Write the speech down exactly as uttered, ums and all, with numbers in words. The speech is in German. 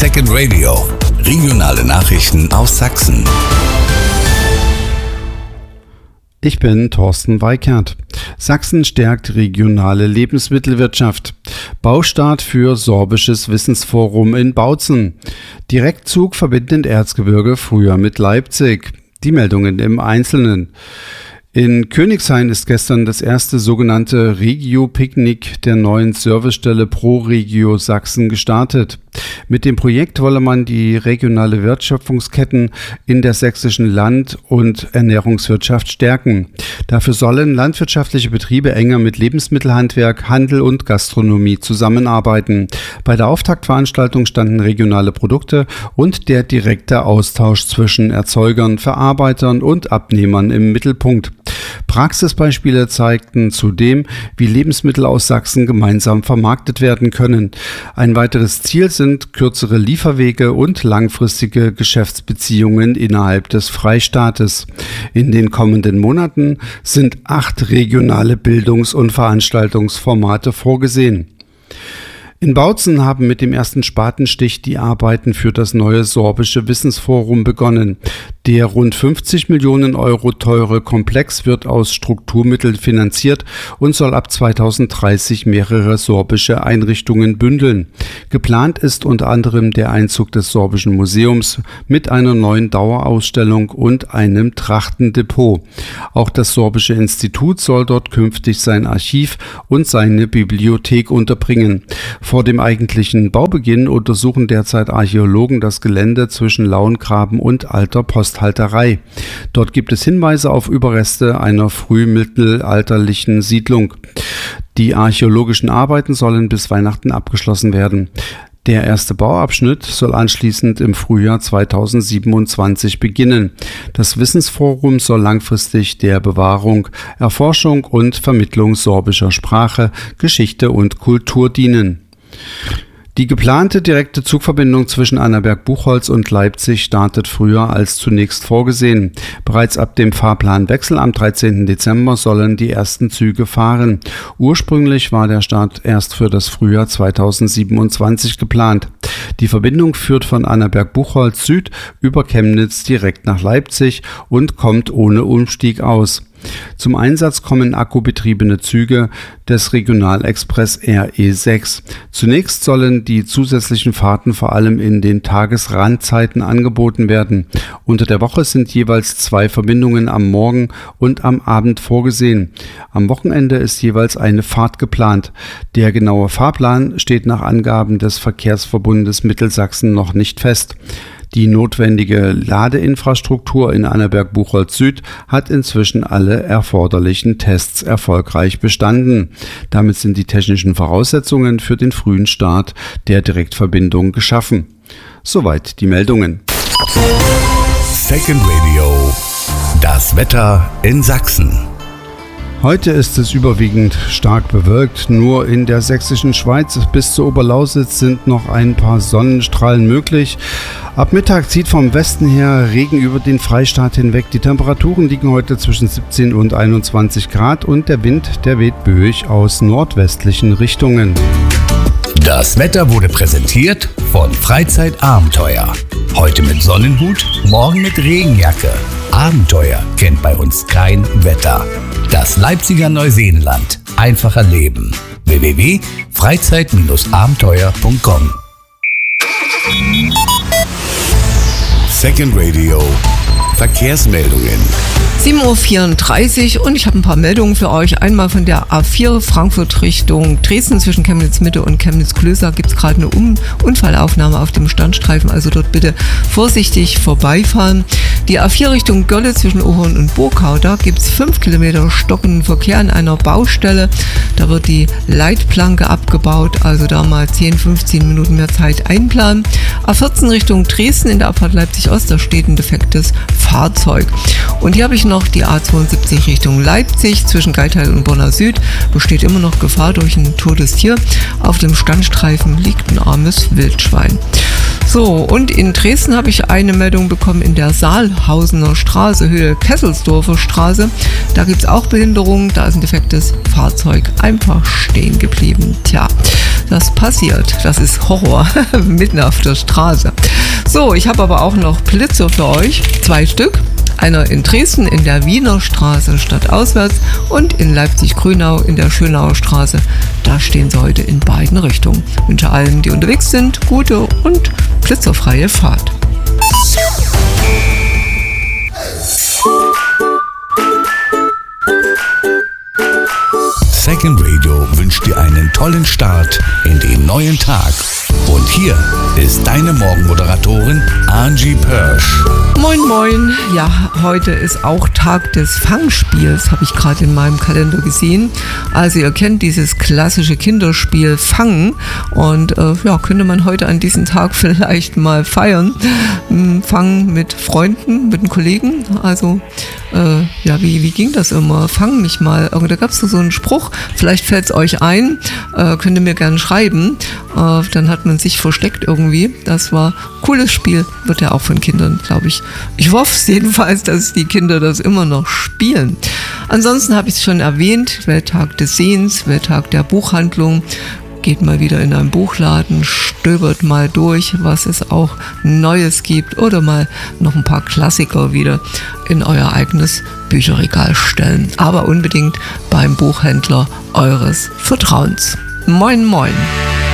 Second Radio. Regionale Nachrichten aus Sachsen. Ich bin Thorsten Weikert. Sachsen stärkt regionale Lebensmittelwirtschaft. Baustart für sorbisches Wissensforum in Bautzen. Direktzug verbindet Erzgebirge früher mit Leipzig. Die Meldungen im Einzelnen. In Königshain ist gestern das erste sogenannte Regio-Picknick der neuen Servicestelle ProRegio Sachsen gestartet. Mit dem Projekt wolle man die regionale Wertschöpfungsketten in der sächsischen Land- und Ernährungswirtschaft stärken. Dafür sollen landwirtschaftliche Betriebe enger mit Lebensmittelhandwerk, Handel und Gastronomie zusammenarbeiten. Bei der Auftaktveranstaltung standen regionale Produkte und der direkte Austausch zwischen Erzeugern, Verarbeitern und Abnehmern im Mittelpunkt. Praxisbeispiele zeigten zudem, wie Lebensmittel aus Sachsen gemeinsam vermarktet werden können. Ein weiteres Ziel sind kürzere Lieferwege und langfristige Geschäftsbeziehungen innerhalb des Freistaates. In den kommenden Monaten sind acht regionale Bildungs- und Veranstaltungsformate vorgesehen. In Bautzen haben mit dem ersten Spatenstich die Arbeiten für das neue sorbische Wissensforum begonnen. Der rund fünfzig Millionen Euro teure Komplex wird aus Strukturmitteln finanziert und soll ab zweitausenddreißig mehrere sorbische Einrichtungen bündeln. Geplant ist unter anderem der Einzug des Sorbischen Museums mit einer neuen Dauerausstellung und einem Trachtendepot. Auch das Sorbische Institut soll dort künftig sein Archiv und seine Bibliothek unterbringen. Vor dem eigentlichen Baubeginn untersuchen derzeit Archäologen das Gelände zwischen Lauengraben und alter Posthalterei. Dort gibt es Hinweise auf Überreste einer frühmittelalterlichen Siedlung. Die archäologischen Arbeiten sollen bis Weihnachten abgeschlossen werden. Der erste Bauabschnitt soll anschließend im Frühjahr zweitausendsiebenundzwanzig beginnen. Das Wissensforum soll langfristig der Bewahrung, Erforschung und Vermittlung sorbischer Sprache, Geschichte und Kultur dienen. Die geplante direkte Zugverbindung zwischen Annaberg-Buchholz und Leipzig startet früher als zunächst vorgesehen. Bereits ab dem Fahrplanwechsel am dreizehnten Dezember sollen die ersten Züge fahren. Ursprünglich war der Start erst für das Frühjahr zweitausendsiebenundzwanzig geplant. Die Verbindung führt von Annaberg-Buchholz Süd über Chemnitz direkt nach Leipzig und kommt ohne Umstieg aus. Zum Einsatz kommen akkubetriebene Züge des Regionalexpress R E sechs. Zunächst sollen die zusätzlichen Fahrten vor allem in den Tagesrandzeiten angeboten werden. Unter der Woche sind jeweils zwei Verbindungen am Morgen und am Abend vorgesehen. Am Wochenende ist jeweils eine Fahrt geplant. Der genaue Fahrplan steht nach Angaben des Verkehrsverbundes Mittelsachsen noch nicht fest. Die notwendige Ladeinfrastruktur in Annaberg-Buchholz Süd hat inzwischen alle erforderlichen Tests erfolgreich bestanden. Damit sind die technischen Voraussetzungen für den frühen Start der Direktverbindung geschaffen. Soweit die Meldungen. Second Radio. Das Wetter in Sachsen. Heute ist es überwiegend stark bewölkt. Nur in der sächsischen Schweiz bis zur Oberlausitz sind noch ein paar Sonnenstrahlen möglich. Ab Mittag zieht vom Westen her Regen über den Freistaat hinweg. Die Temperaturen liegen heute zwischen siebzehn und einundzwanzig Grad und der Wind, der weht böig aus nordwestlichen Richtungen. Das Wetter wurde präsentiert von Freizeitabenteuer. Heute mit Sonnenhut, morgen mit Regenjacke. Abenteuer kennt bei uns kein Wetter. Das Leipziger Neuseenland. Einfacher Leben. w w w punkt freizeit abenteuer punkt com. Second Radio. Verkehrsmeldungen. sieben Uhr vierunddreißig und ich habe ein paar Meldungen für euch. Einmal von der A vier Frankfurt Richtung Dresden zwischen Chemnitz Mitte und Chemnitz Klößer gibt es gerade eine um- Unfallaufnahme auf dem Standstreifen, also dort bitte vorsichtig vorbeifahren. Die A vier Richtung Gölle zwischen Ohorn und Burgau, da gibt es fünf Kilometer stockenden Verkehr an einer Baustelle. Da wird die Leitplanke abgebaut, also da mal zehn, fünfzehn Minuten mehr Zeit einplanen. A vierzehn Richtung Dresden in der Abfahrt Leipzig-Ost, da steht ein defektes Fahrzeug. Und hier habe ich noch die A zweiundsiebzig Richtung Leipzig zwischen Geithain und Bonner Süd. Besteht immer noch Gefahr durch ein totes Tier. Auf dem Standstreifen liegt ein armes Wildschwein. So, und in Dresden habe ich eine Meldung bekommen in der Saalhausener Straße, Höhe Kesselsdorfer Straße. Da gibt es auch Behinderungen, da ist ein defektes Fahrzeug einfach stehen geblieben. Tja, das passiert, das ist Horror, mitten auf der Straße. So, ich habe aber auch noch Blitzer für euch, zwei Stück. Einer in Dresden in der Wiener Straße stadtauswärts und in Leipzig-Grünau in der Schönauer Straße. Da stehen sie heute in beiden Richtungen. Ich wünsche allen, die unterwegs sind, gute und blitzerfreie Fahrt. Second Radio wünscht dir einen tollen Start in den neuen Tag. Und hier ist deine Morgenmoderatorin Angie Pörsch. Moin moin, ja, heute ist auch Tag des Fangspiels, habe ich gerade in meinem Kalender gesehen. Also ihr kennt dieses klassische Kinderspiel Fangen und äh, ja, könnte man heute an diesem Tag vielleicht mal feiern. Fangen mit Freunden, mit den Kollegen, also äh, ja, wie, wie ging das immer? Fang mich mal, da gab es so einen Spruch, vielleicht fällt es euch ein, äh, könnt ihr mir gerne schreiben, äh, dann hat man sich versteckt irgendwie, das war ein cooles Spiel, wird ja auch von Kindern, glaube ich. Ich hoffe es jedenfalls, dass die Kinder das immer noch spielen. Ansonsten habe ich es schon erwähnt, Welttag des Sehens, Welttag der Buchhandlung. Geht mal wieder in einen Buchladen, stöbert mal durch, was es auch Neues gibt oder mal noch ein paar Klassiker wieder in euer eigenes Bücherregal stellen. Aber unbedingt beim Buchhändler eures Vertrauens. Moin, moin!